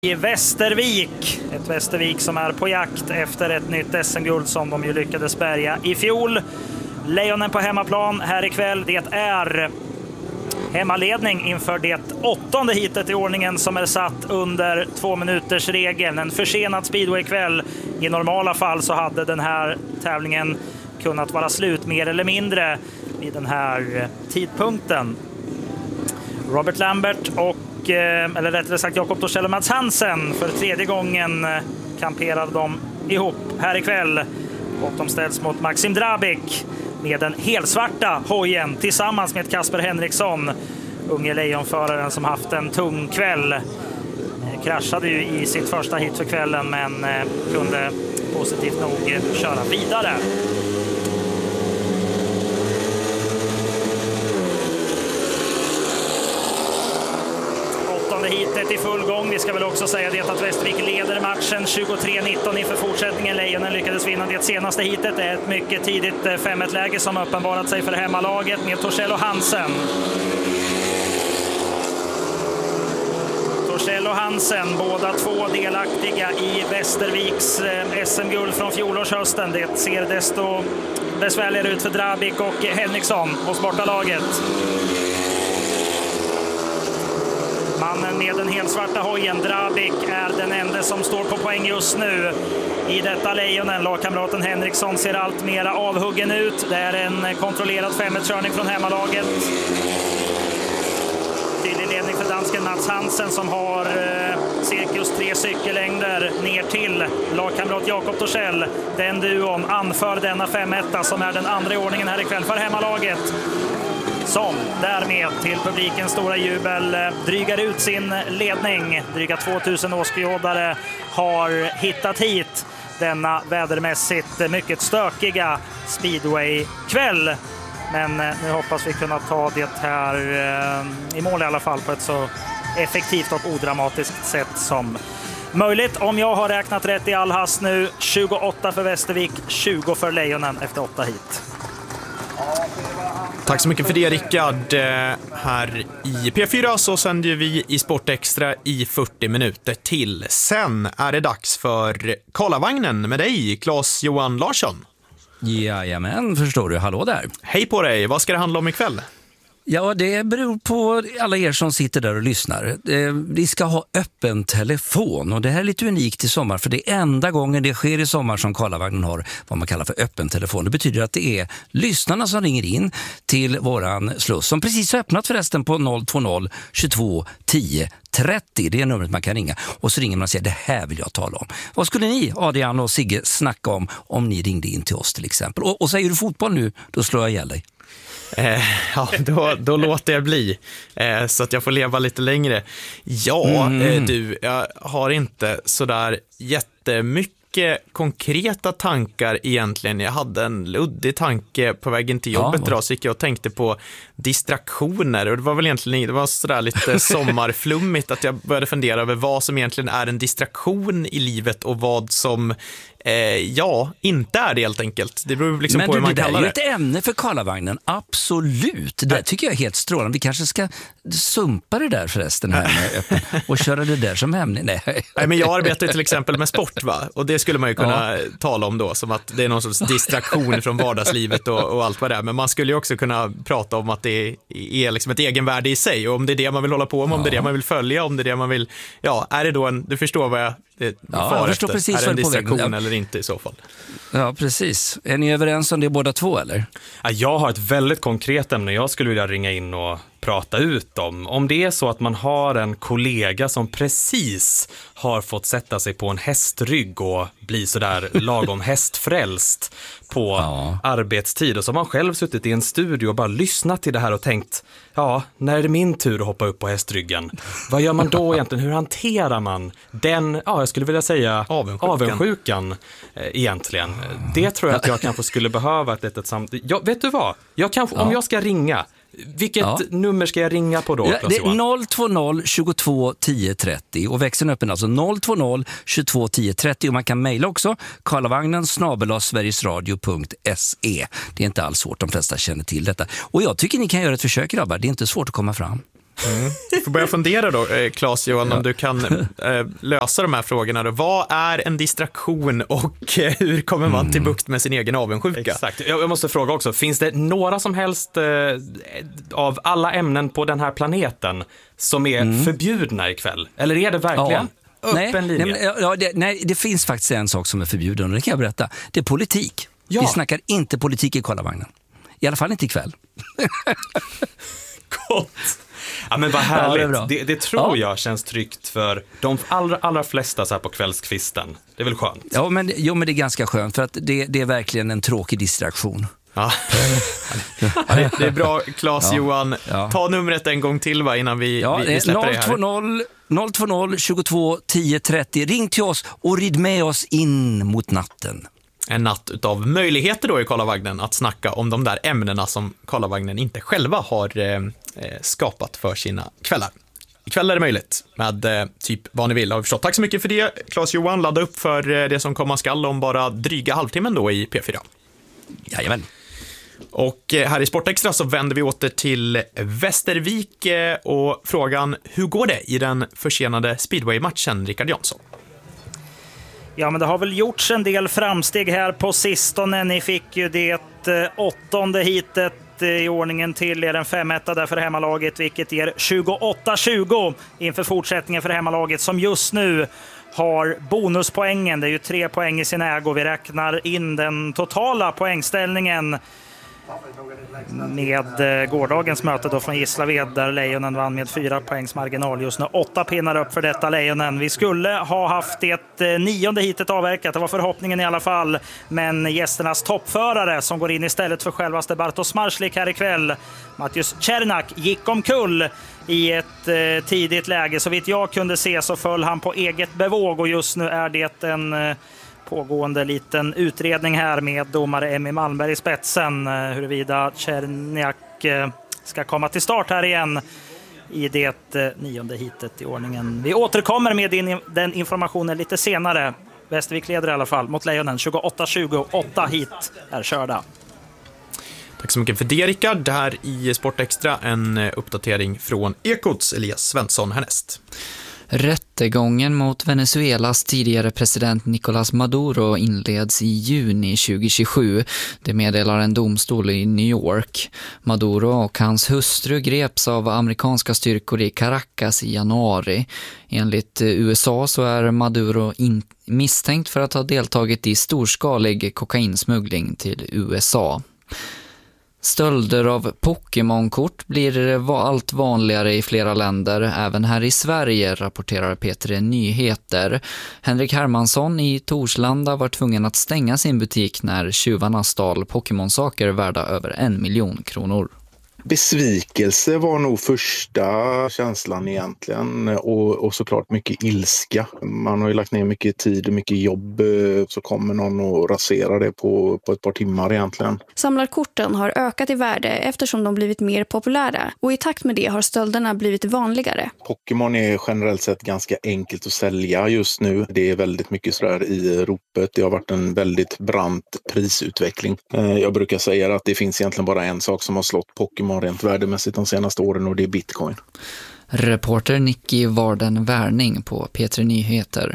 I Västervik, ett Västervik som är på jakt efter ett nytt SM-guld som de ju lyckades bärga i fjol. Lejonen på hemmaplan här ikväll, det är hemmaledning inför det 8:e heatet i ordningen som är satt under 2 minuters regeln. En försenad speedway-kväll. I normala fall så hade den här tävlingen kunnat vara slut mer eller mindre vid den här tidpunkten. Robert Lambert och eller rättare sagt Jakob Torssell och Mats Hansen för 3:e gången kamperade de ihop här ikväll. Och de ställs mot Maxim Drabik med den helsvarta hojen tillsammans med Kasper Henriksson, unge lejonföraren som haft en tung kväll. Kraschade ju i sitt första hit för kvällen men kunde positivt nog köra vidare. Hitet i full gång. Vi ska väl också säga det att Västervik leder matchen 23-19 inför fortsättningen. Lejonen lyckades vinna det senaste hitet. Det är ett mycket tidigt 5-1-läge som uppenbarat sig för hemmalaget med Torssell och Hansen. Torssell och Hansen, båda två delaktiga i Västerviks SM-guld från fjolårshösten. Det ser desto besvärligare ut för Drabik och Henriksson hos bortalaget. Mannen med den helsvarta hojen, Drabik, är den enda som står på poäng just nu i detta lejonen. Lagkamraten Henriksson ser allt mer avhuggen ut. Det är en kontrollerad 5-1-körning från hemmalaget. Tydlig ledning för dansken Mats Hansen som har cirkus 3 cykellängder ner till lagkamrat Jakob Torssell. Den duon anför denna 5-1 som är den andra i ordningen här ikväll för hemmalaget. Som därmed till publikens stora jubel drygar ut sin ledning. Dryga 2000 åskådare har hittat hit denna vädermässigt mycket stökiga speedway-kväll. Men nu hoppas vi kunna ta det här i mål i alla fall på ett så effektivt och odramatiskt sätt som möjligt. Om jag har räknat rätt i all hast nu, 28 för Västervik, 20 för Lejonen efter 8 hit. Tack så mycket för det, Rickard. Här i P4 så sänder vi i Sportextra i 40 minuter till. Sen är det dags för Karlavagnen med dig, Claes-Johan Larsson. Jajamän, förstår du. Hallå där. Hej på dig. Vad ska det handla om ikväll? Ja, det beror på alla er som sitter där och lyssnar. Vi ska ha öppen telefon och det här är lite unikt i sommar för det är enda gången det sker i sommar som Karlavagnen har vad man kallar för öppen telefon. Det betyder att det är lyssnarna som ringer in till våran sluss som precis har öppnat förresten på 020 22 10 30. Det är numret man kan ringa och så ringer man och säger det här vill jag tala om. Vad skulle ni, Adrian och Sigge, snacka om ni ringde in till oss till exempel? Och säger du fotboll nu, då slår jag ihjäl dig. Ja, då låter jag bli så att jag får leva lite längre. Ja, du, jag har inte sådär jättemycket konkreta tankar egentligen. Jag hade en luddig tanke på vägen till jobbet idag, så gick jag och tänkte på distraktioner och det var väl egentligen det var sådär lite sommarflummigt att jag började fundera över vad som egentligen är en distraktion i livet och vad som inte är det helt enkelt. Det beror liksom på hur man kallar det. Men det är ju ett ämne för Karlavagnen, absolut. Det tycker jag är helt strålande. Vi kanske ska sumpa det där förresten här med och köra det där som ämne. Nej, men jag arbetar till exempel med sport, va? Och det skulle man ju kunna tala om då, som att det är någon sorts distraktion från vardagslivet och allt vad det är. Men man skulle ju också kunna prata om att det är liksom ett egenvärde i sig, och om det är det man vill hålla på med, om det är det man vill följa, om det är det man vill, är det då du förstår vad jag jag förstår precis är det en distraktion eller inte i så fall? Ja, precis. Är ni överens om det båda två, eller? Ja, jag har ett väldigt konkret ämne jag skulle vilja ringa in och prata ut om det är så att man har en kollega som precis har fått sätta sig på en hästrygg och bli sådär lagom hästfrälst på arbetstid, och så har man själv suttit i en studio och bara lyssnat till det här och tänkt, när är det min tur att hoppa upp på hästryggen? Vad gör man då egentligen? Hur hanterar man den, jag skulle vilja säga avundsjukan egentligen? Det tror jag att jag kanske skulle behöva ett litet samtal. Vet du vad? Om jag ska ringa, vilket nummer ska jag ringa på då? Det är 020 22 10 30 och växeln öppen alltså 020 22 10 30, och man kan mejla också karlavagnen@sverigesradio.se. Det är inte alls svårt, de flesta känner till detta. Och jag tycker ni kan göra ett försök, grabbar. Det är inte svårt att komma fram. Jag får börja fundera då, Claes-Johan, om du kan lösa de här frågorna då. Vad är en distraktion och hur kommer man till bukt med sin egen avundsjuka? Exakt. Jag måste fråga också, finns det några som helst av alla ämnen på den här planeten som är förbjudna ikväll? Eller är det verkligen öppen linje? Nej, det finns faktiskt en sak som är förbjuden och det kan jag berätta. Det är politik. Vi snackar inte politik i Karlavagnen. I alla fall inte ikväll. Gott. Ja, men vad härligt. Det tror jag känns tryggt för de allra flesta så här på kvällskvisten. Det är väl skönt? Ja, men det är ganska skönt för att det är verkligen en tråkig distraktion. Ja. Det är bra, Claes-Johan. Ta numret en gång till innan vi släpper det här. 020 22 10 30. Ring till oss och rid med oss in mot natten. En natt utav möjligheter då i Karlavagnen att snacka om de där ämnena som Karlavagnen inte själva har skapat för sina kvällar. Ikväll är det möjligt med typ vad ni vill, har vi förstått. Tack så mycket för det, Claes-Johan. Ladda upp för det som komma skall om bara dryga halvtimmen då i P4. Jajamän. Och här i Sportextra så vänder vi åter till Västervik och frågan, hur går det i den försenade speedway-matchen, Rickard Jansson? Ja, men det har väl gjorts en del framsteg här på sistone. Ni fick ju det 8:e hitet i ordningen till er, en 5-1 där för hemmalaget, vilket ger 28-20 inför fortsättningen för hemmalaget som just nu har bonuspoängen. Det är ju 3 poäng i sin ägo. Vi räknar in den totala poängställningen med gårdagens möte då från Gislaved där Lejonen vann med 4 poängs marginal. Just nu 8 pinnar upp för detta Lejonen. Vi skulle ha haft det 9:e hitet avverkat. Det var förhoppningen i alla fall. Men gästernas toppförare som går in istället för självaste Bartosz Marslik här ikväll, Mateusz Czernak, gick omkull i ett tidigt läge. Så vitt jag kunde se så föll han på eget bevåg och just nu är det en pågående liten utredning här med domare Emmy Malmberg i spetsen huruvida Czernak ska komma till start här igen i det 9:e hitet i ordningen. Vi återkommer med den informationen lite senare. Västervik leder i alla fall mot Lejonen 28-20. 8 hit är körda. Tack så mycket för det, Rickard. Det här i Sportextra, en uppdatering från Ekots Elias Svensson härnäst. Rättegången mot Venezuelas tidigare president Nicolás Maduro inleds i juni 2027. Det meddelar en domstol i New York. Maduro och hans hustru greps av amerikanska styrkor i Caracas i januari. Enligt USA så är Maduro misstänkt för att ha deltagit i storskalig kokainsmuggling till USA. Stölder av Pokémon-kort blir allt vanligare i flera länder, även här i Sverige, rapporterar P3 Nyheter. Henrik Hermansson i Torslanda var tvungen att stänga sin butik när tjuvarna stal Pokémon-saker värda över 1 miljon kronor. Besvikelse var nog första känslan egentligen och såklart mycket ilska. Man har ju lagt ner mycket tid och mycket jobb, så kommer någon att rasera det på ett par timmar egentligen. Samlarkorten har ökat i värde eftersom de blivit mer populära och i takt med det har stölderna blivit vanligare. Pokémon är generellt sett ganska enkelt att sälja just nu. Det är väldigt mycket sådär i ropet. Det har varit en väldigt brant prisutveckling. Jag brukar säga att det finns egentligen bara en sak som har slått Pokémon rent värdemässigt de senaste åren och det är Bitcoin. Reporter Nicky Varden Värning på P3 Nyheter.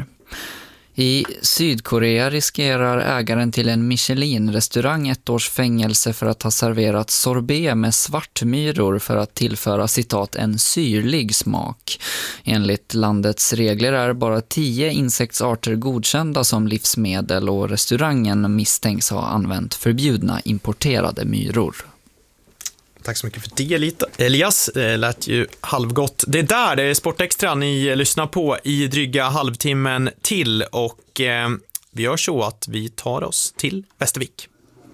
I Sydkorea riskerar ägaren till en Michelin-restaurang 1 års fängelse för att ha serverat sorbet med svartmyror för att tillföra citat en syrlig smak. Enligt landets regler är bara 10 insektsarter godkända som livsmedel och restaurangen misstänks ha använt förbjudna importerade myror. Tack så mycket för det, Elias. Det lät ju halvgott. Det är Sportextra ni lyssnar på i dryga halvtimmen till och vi gör så att vi tar oss till Västervik.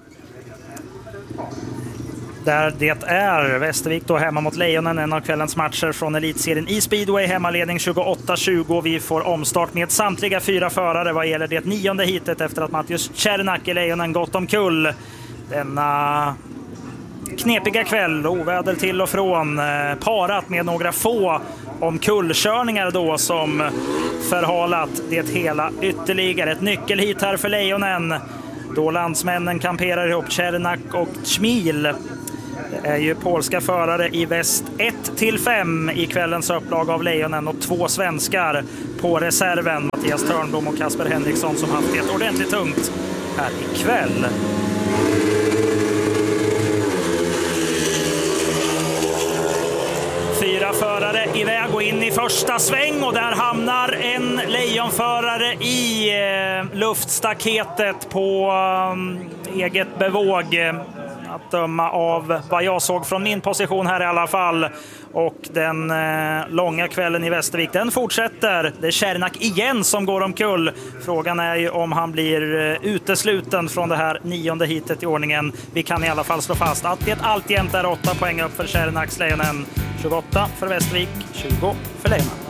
Där det är Västervik då hemma mot Lejonen, en av kvällens matcher från elitserien i speedway, hemmaledning 28-20. Vi får omstart med samtliga 4 förare vad gäller det 9:e hitet efter att Mateusz Czernak i Lejonen gått omkull. Denna knepiga kväll, oväder till och från, parat med några få omkullkörningar då som förhalat det hela ytterligare. Ett nyckelhit här för Lejonen då landsmännen kamperar ihop Czernak och Schmil. är ju polska förare i väst 1-5 i kvällens upplaga av Lejonen och 2 svenskar på reserven. Mattias Törnblom och Kasper Henriksson som haft det ordentligt tungt här ikväll. Fyra förare iväg och in i första sväng och där hamnar en lejonförare i luftstaketet på eget bevåg. Att döma av vad jag såg från min position här i alla fall. Och den långa kvällen i Västervik, den fortsätter. Det är Cernak igen som går omkull. Frågan är ju om han blir utesluten från det här 9:e heatet i ordningen. Vi kan i alla fall slå fast att det alltjämt är 8 poäng upp för Cernaks Lejonen. 28 för Västervik, 20 för Lejonen.